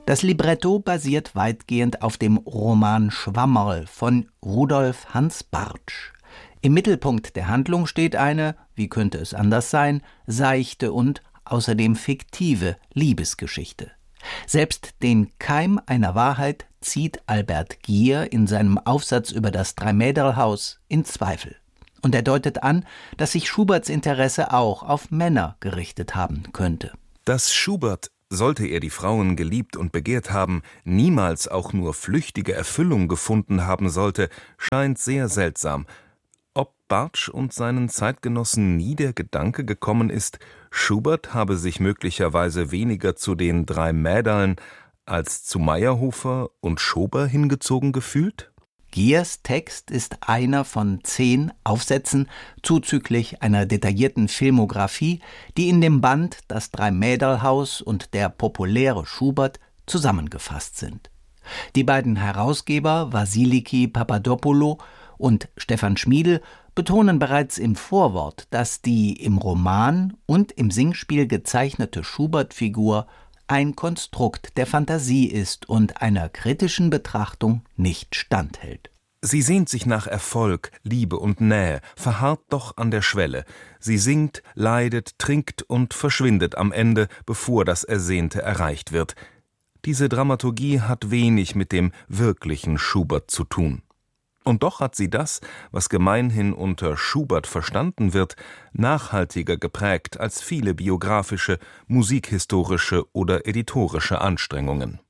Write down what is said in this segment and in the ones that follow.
Das Libretto basiert weitgehend auf dem Roman Schwammerl von Rudolf Hans Bartsch. Im Mittelpunkt der Handlung steht eine, wie könnte es anders sein, seichte und außerdem fiktive Liebesgeschichte. Selbst den Keim einer Wahrheit zieht Albert Gier in seinem Aufsatz über das Dreimäderlhaus in Zweifel. Und er deutet an, dass sich Schuberts Interesse auch auf Männer gerichtet haben könnte. Dass Schubert, sollte er die Frauen geliebt und begehrt haben, niemals auch nur flüchtige Erfüllung gefunden haben sollte, scheint sehr seltsam. Ob Bartsch und seinen Zeitgenossen nie der Gedanke gekommen ist, Schubert habe sich möglicherweise weniger zu den drei Mäderln als zu Mayrhofer und Schober hingezogen gefühlt? Giers Text ist einer von 10 Aufsätzen zuzüglich einer detaillierten Filmografie, die in dem Band Das Dreimäderlhaus und der populäre Schubert zusammengefasst sind. Die beiden Herausgeber Vasiliki Papadopoulou und Stefan Schmiedl betonen bereits im Vorwort, dass die im Roman und im Singspiel gezeichnete Schubert-Figur ein Konstrukt der Fantasie ist und einer kritischen Betrachtung nicht standhält. Sie sehnt sich nach Erfolg, Liebe und Nähe, verharrt doch an der Schwelle. Sie singt, leidet, trinkt und verschwindet am Ende, bevor das Ersehnte erreicht wird. Diese Dramaturgie hat wenig mit dem wirklichen Schubert zu tun. Und doch hat sie das, was gemeinhin unter Schubert verstanden wird, nachhaltiger geprägt als viele biografische, musikhistorische oder editorische Anstrengungen.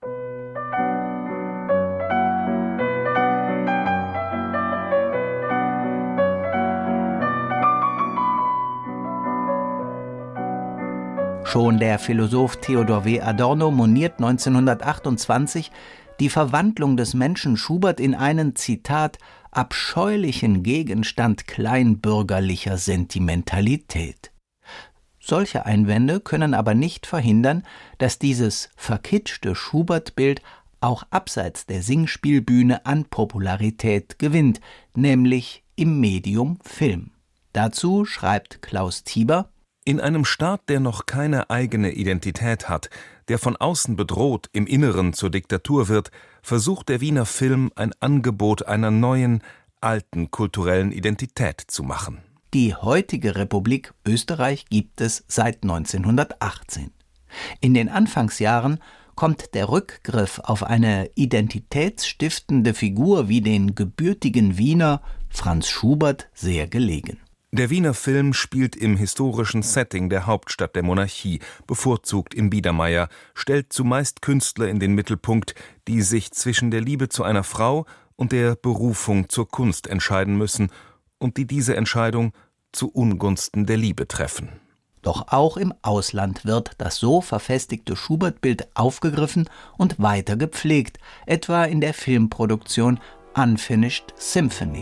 Schon der Philosoph Theodor W. Adorno moniert 1928 die Verwandlung des Menschen Schubert in einen, Zitat, abscheulichen Gegenstand kleinbürgerlicher Sentimentalität. Solche Einwände können aber nicht verhindern, dass dieses verkitschte Schubert-Bild auch abseits der Singspielbühne an Popularität gewinnt, nämlich im Medium Film. Dazu schreibt Klaus Tieber: In einem Staat, der noch keine eigene Identität hat, der von außen bedroht, im Inneren zur Diktatur wird, versucht der Wiener Film ein Angebot einer neuen, alten kulturellen Identität zu machen. Die heutige Republik Österreich gibt es seit 1918. In den Anfangsjahren kommt der Rückgriff auf eine identitätsstiftende Figur wie den gebürtigen Wiener Franz Schubert sehr gelegen. Der Wiener Film spielt im historischen Setting der Hauptstadt der Monarchie, bevorzugt in Biedermeier, stellt zumeist Künstler in den Mittelpunkt, die sich zwischen der Liebe zu einer Frau und der Berufung zur Kunst entscheiden müssen und die diese Entscheidung zu Ungunsten der Liebe treffen. Doch auch im Ausland wird das so verfestigte Schubert-Bild aufgegriffen und weiter gepflegt, etwa in der Filmproduktion Unfinished Symphony.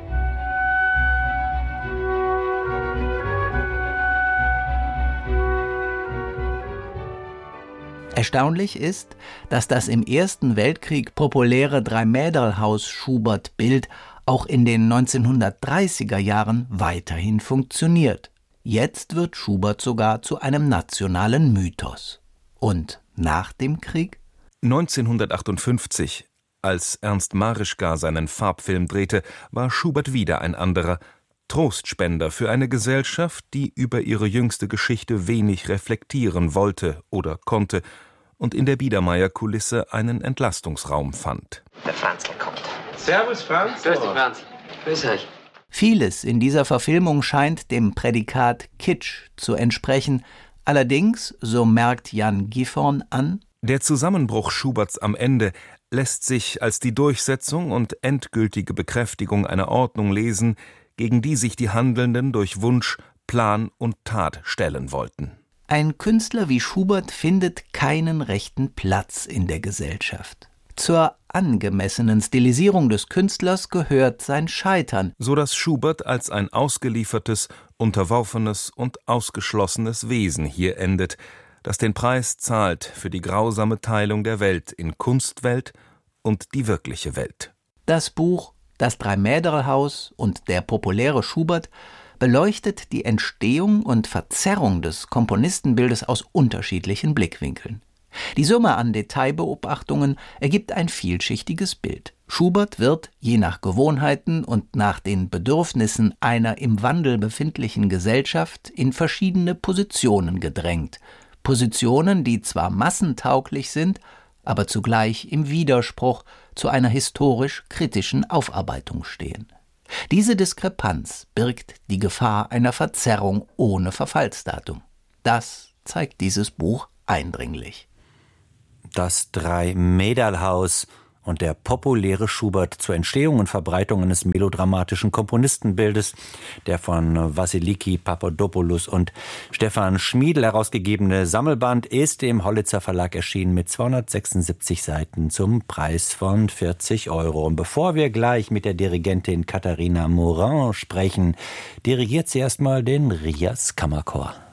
Erstaunlich ist, dass das im Ersten Weltkrieg populäre Dreimäderlhaus-Schubert-Bild auch in den 1930er Jahren weiterhin funktioniert. Jetzt wird Schubert sogar zu einem nationalen Mythos. Und nach dem Krieg? 1958, als Ernst Marischka seinen Farbfilm drehte, war Schubert wieder ein anderer, Trostspender für eine Gesellschaft, die über ihre jüngste Geschichte wenig reflektieren wollte oder konnte und in der Biedermeier-Kulisse einen Entlastungsraum fand. Der Franzl kommt. Servus, Franz. Grüß dich, Franz. Grüß euch. Vieles in dieser Verfilmung scheint dem Prädikat Kitsch zu entsprechen. Allerdings, so merkt Jan Gifhorn an, der Zusammenbruch Schuberts am Ende lässt sich als die Durchsetzung und endgültige Bekräftigung einer Ordnung lesen, gegen die sich die Handelnden durch Wunsch, Plan und Tat stellen wollten. Ein Künstler wie Schubert findet keinen rechten Platz in der Gesellschaft. Zur angemessenen Stilisierung des Künstlers gehört sein Scheitern, so dass Schubert als ein ausgeliefertes, unterworfenes und ausgeschlossenes Wesen hier endet, das den Preis zahlt für die grausame Teilung der Welt in Kunstwelt und die wirkliche Welt. Das Buch Das Dreimäderlhaus und der populäre Schubert beleuchtet die Entstehung und Verzerrung des Komponistenbildes aus unterschiedlichen Blickwinkeln. Die Summe an Detailbeobachtungen ergibt ein vielschichtiges Bild. Schubert wird, je nach Gewohnheiten und nach den Bedürfnissen einer im Wandel befindlichen Gesellschaft, in verschiedene Positionen gedrängt. Positionen, die zwar massentauglich sind, aber zugleich im Widerspruch zu einer historisch-kritischen Aufarbeitung stehen. Diese Diskrepanz birgt die Gefahr einer Verzerrung ohne Verfallsdatum. Das zeigt dieses Buch eindringlich. Das Drei-Mäderl-Haus und der populäre Schubert zur Entstehung und Verbreitung eines melodramatischen Komponistenbildes. Der von Vassiliki Papadopoulos und Stefan Schmiedl herausgegebene Sammelband ist im Hollitzer Verlag erschienen mit 276 Seiten zum Preis von 40 €. Und bevor wir gleich mit der Dirigentin Katharina Morin sprechen, dirigiert sie erstmal den Rias Kammerchor.